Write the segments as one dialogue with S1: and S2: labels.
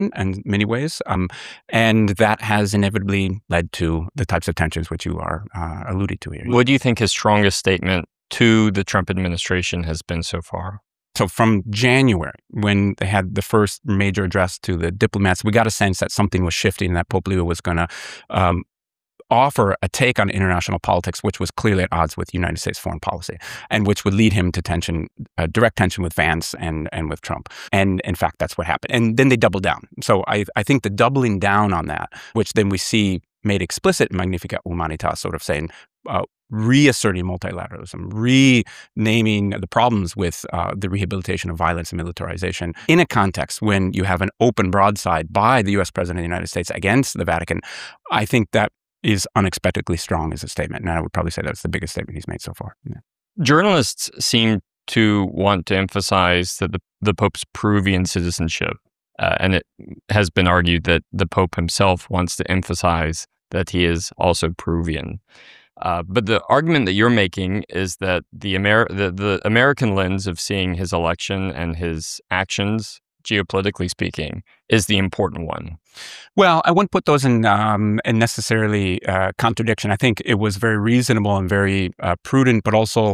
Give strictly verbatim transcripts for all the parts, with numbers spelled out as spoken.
S1: important in many ways. Um, and that has inevitably led to the types of tensions which you are uh, alluding to here.
S2: What do you think his strongest statement to the Trump administration has been so far?
S1: So from January, when they had the first major address to the diplomats, we got a sense that something was shifting, that Pope Leo was going to um, offer a take on international politics, which was clearly at odds with United States foreign policy, and which would lead him to tension, uh, direct tension with Vance and and with Trump. And in fact, that's what happened. And then they doubled down. So I I think the doubling down on that, which then we see made explicit in Magnificat Humanitas, sort of saying, uh, reasserting multilateralism, renaming the problems with uh, the rehabilitation of violence and militarization in a context when you have an open broadside by the U S President of the United States against the Vatican. I think that is unexpectedly strong as a statement. And I would probably say that's the biggest statement he's made so far. Yeah.
S2: Journalists seem to want to emphasize that the, the Pope's Peruvian citizenship, uh, and it has been argued that the Pope himself wants to emphasize that he is also Peruvian. Uh, but the argument that you're making is that the, Amer- the, the American lens of seeing his election and his actions, geopolitically speaking, is the important one.
S1: Well, I wouldn't put those in, um, in necessarily uh, contradiction. I think it was very reasonable and very uh, prudent, but also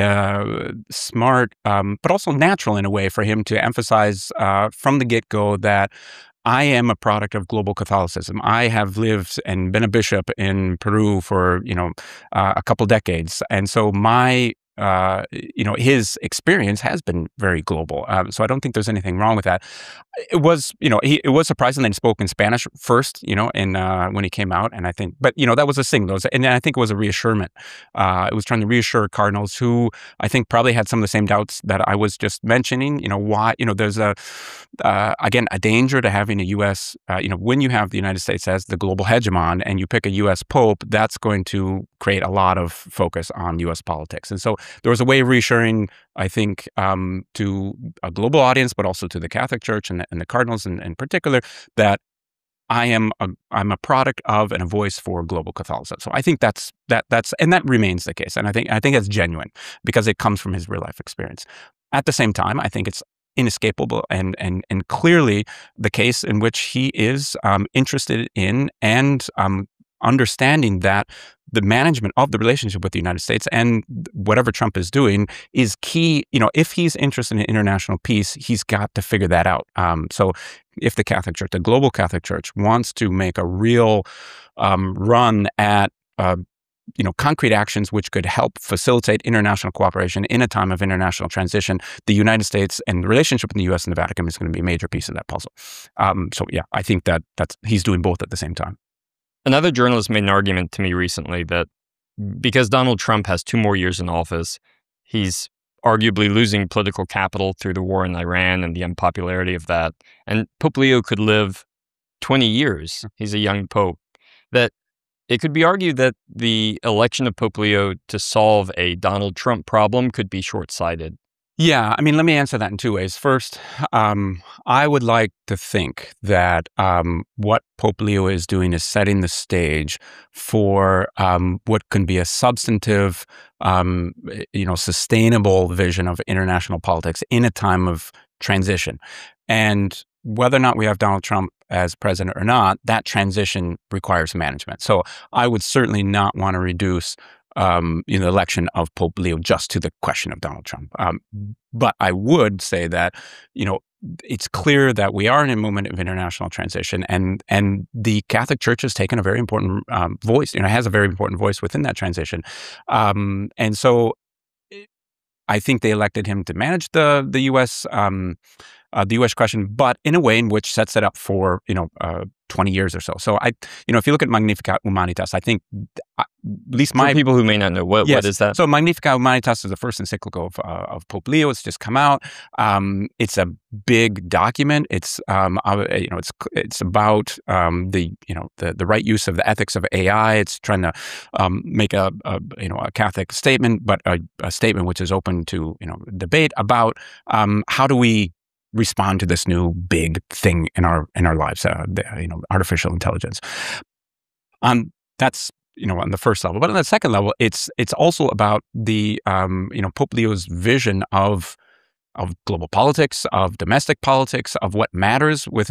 S1: uh, smart, um, but also natural in a way for him to emphasize uh, from the get-go that I am a product of global Catholicism. I have lived and been a bishop in Peru for, you know, uh, a couple decades. And so my Uh, you know, his experience has been very global. Um, so I don't think there's anything wrong with that. It was, you know, he, it was surprising that he spoke in Spanish first, you know, in, uh, when he came out. And I think, but, you know, that was a signal. And I think it was a reassurement. Uh, it was trying to reassure cardinals who I think probably had some of the same doubts that I was just mentioning. You know, why, you know, there's a, uh, again, a danger to having a U S, uh, you know, when you have the United States as the global hegemon and you pick a U S Pope, that's going to create a lot of focus on U S politics. And so there was a way of reassuring, I think, um, to a global audience, but also to the Catholic Church and the, and the cardinals in, in particular, that I am a, I'm a product of and a voice for global Catholicism. So I think that's that that's and that remains the case. And I think I think it's genuine because it comes from his real life experience. At the same time, I think it's inescapable and and and clearly the case in which he is um, interested in and um, understanding that the management of the relationship with the United States and whatever Trump is doing is key. You know, if he's interested in international peace, he's got to figure that out. Um, so if the Catholic Church, the global Catholic Church, wants to make a real um, run at uh, you know, concrete actions which could help facilitate international cooperation in a time of international transition, the United States and the relationship between the U S and the Vatican is going to be a major piece of that puzzle. Um, so yeah, I think that that's he's doing both at the same time.
S2: Another journalist made an argument to me recently that because Donald Trump has two more years in office, he's arguably losing political capital through the war in Iran and the unpopularity of that. And Pope Leo could live twenty years. He's a young pope. That it could be argued that the election of Pope Leo to solve a Donald Trump problem could be short-sighted.
S1: Yeah, I mean, let me answer that in two ways. First, um, I would like to think that um, what Pope Leo is doing is setting the stage for um, what can be a substantive, um, you know, sustainable vision of international politics in a time of transition. And whether or not we have Donald Trump as president or not, that transition requires management. So I would certainly not want to reduce Um, you know, the election of Pope Leo just to the question of Donald Trump. Um, but I would say that, you know, it's clear that we are in a moment of international transition, and and the Catholic Church has taken a very important um, voice. You know, has a very important voice within that transition, um, and so I think they elected him to manage the the U S Um, uh, the U S question, but in a way in which sets it up for, you know, uh, twenty years or so. So I, you know, if you look at Magnificat Humanitas, I think uh, at least my
S2: For people who may not know, what
S1: yes,
S2: what is that?
S1: So Magnificat Humanitas is the first encyclical of, uh, of Pope Leo. It's just come out. Um, it's a big document. It's um, uh, you know, it's it's about um, the you know the the right use of the ethics of A I. It's trying to um, make a, a you know a Catholic statement, but a, a statement which is open to you know debate about um, how do we respond to this new big thing in our in our lives, uh, the, you know, artificial intelligence. Um, that's you know on the first level, but on the second level, it's it's also about the um, you know Pope Leo's vision of of global politics, of domestic politics, of what matters within